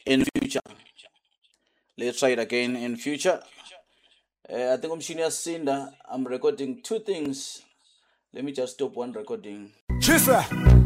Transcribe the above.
in future. Let's try it again in future. I think umshini yasinda. I'm recording two things. Let me just stop one recording. Chisa.